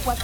What?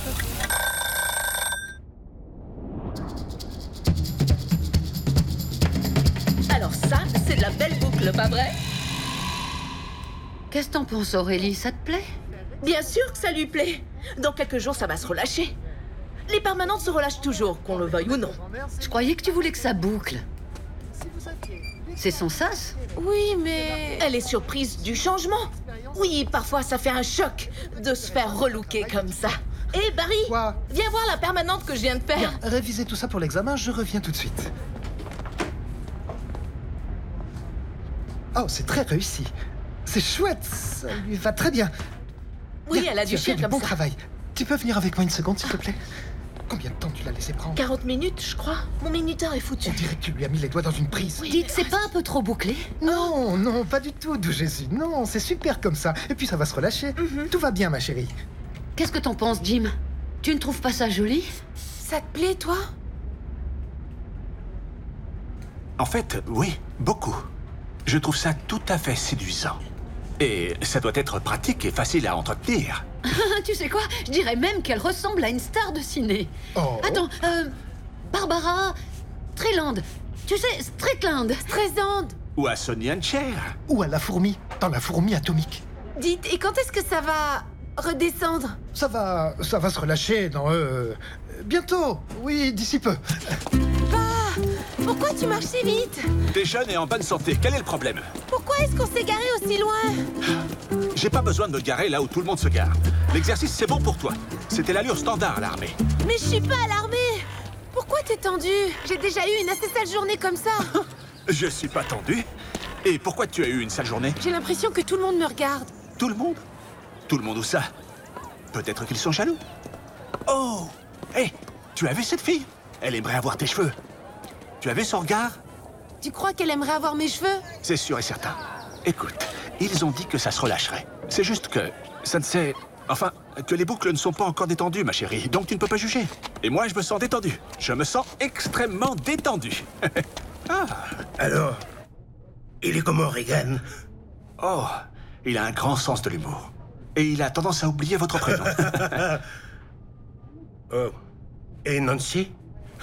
Alors ça, c'est de la belle boucle, pas vrai? Qu'est-ce que t'en penses, Aurélie? Ça te plaît? Bien sûr que ça lui plaît. Dans quelques jours, ça va se relâcher. Les permanentes se relâchent toujours, qu'on le veuille ou non. Je croyais que tu voulais que ça boucle. C'est son sas? Oui, mais... Elle est surprise du changement. Oui, parfois, ça fait un choc de se faire relooker comme ça. Hé, Barry, Quoi? viens voir la permanente que je viens de faire. Bien, révisez tout ça pour l'examen, je reviens tout de suite. Oh, c'est très réussi. C'est chouette, ça lui va très bien. Oui, Bien, elle a tu dû as fait chier du comme bon ça. travail. Tu peux venir avec moi une seconde, s'il te plaît? Combien de temps tu l'as laissé prendre? 40 minutes, je crois. Mon minuteur est foutu. On dirait que tu lui as mis les doigts dans une prise. Dites, c'est pas un peu trop bouclé? Non, non, pas du tout, Doux Jésus. Non, c'est super comme ça. Et puis ça va se relâcher. Tout va bien, ma chérie. Qu'est-ce que t'en penses, Jim? Tu ne trouves pas ça joli? Ça te plaît, toi? En fait, oui, beaucoup. Je trouve ça tout à fait séduisant. Et ça doit être pratique et facile à entretenir. Tu sais quoi? Je dirais même qu'elle ressemble à une star de ciné. Oh. Attends, Barbara Streisand. Tu sais, Streisand. Streisand. Ou à Sonny and Cher. Ou à la fourmi, dans la fourmi atomique. Dites, et quand est-ce que ça va redescendre? Ça va se relâcher dans... bientôt. Oui, d'ici peu. Pourquoi tu marches si vite? T'es jeune et en bonne santé, quel est le problème? Pourquoi est-ce qu'on s'est garé aussi loin? J'ai pas besoin de me garer là où tout le monde se gare. L'exercice, c'est bon pour toi. C'était l'allure standard à l'armée. Mais je suis pas à l'armée. Pourquoi t'es tendu? J'ai déjà eu une assez sale journée comme ça. Je suis pas tendu. Et pourquoi tu as eu une sale journée? J'ai l'impression que tout le monde me regarde. Tout le monde? Tout le monde où ça? Peut-être qu'ils sont jaloux. Oh! Hé! Tu as vu cette fille? Elle aimerait avoir tes cheveux. Tu as vu son regard? Tu crois qu'elle aimerait avoir mes cheveux? C'est sûr et certain. Écoute, ils ont dit que ça se relâcherait. C'est juste que ça ne sait... Enfin, que les boucles ne sont pas encore détendues, ma chérie. Donc tu ne peux pas juger. Et moi, je me sens détendu. Je me sens extrêmement détendu. Ah! Alors, il est comment, Regan? Oh, il a un grand sens de l'humour. Et il a tendance à oublier votre prénom. Oh. Et Nancy?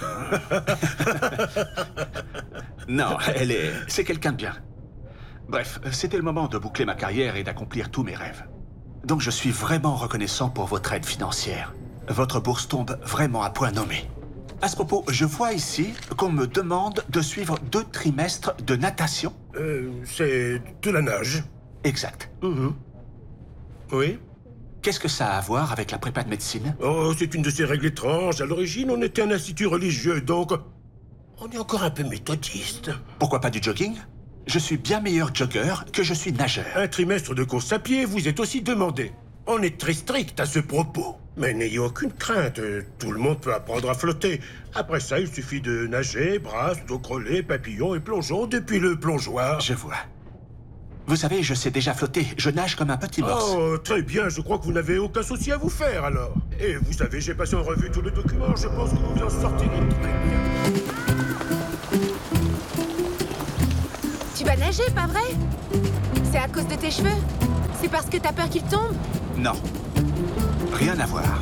Non, c'est quelqu'un de bien. Bref, c'était le moment de boucler ma carrière et d'accomplir tous mes rêves. Donc je suis vraiment reconnaissant pour votre aide financière. Votre bourse tombe vraiment à point nommé. À ce propos, je vois ici qu'on me demande de suivre 2 trimestres de natation. C'est de la nage. Exact. Oui? Qu'est-ce que ça a à voir avec la prépa de médecine? Oh, c'est une de ces règles étranges. À l'origine, on était un institut religieux, donc... On est encore un peu méthodiste. Pourquoi pas du jogging? Je suis bien meilleur jogger que je suis nageur. Un trimestre de course à pied vous est aussi demandé. On est très strict à ce propos. Mais n'ayez aucune crainte, tout le monde peut apprendre à flotter. Après ça, il suffit de nager, brasse, dos crôlé, papillon et plongeon depuis le plongeoir. Je vois. Vous savez, je sais déjà flotter. Je nage comme un petit morse. Oh, très bien, je crois que vous n'avez aucun souci à vous faire, alors. Et vous savez, j'ai passé en revue tous les documents, je pense que vous en sortirez très bien. Tu vas nager, pas vrai? C'est à cause de tes cheveux? C'est parce que t'as peur qu'ils tombent? Non. Rien à voir.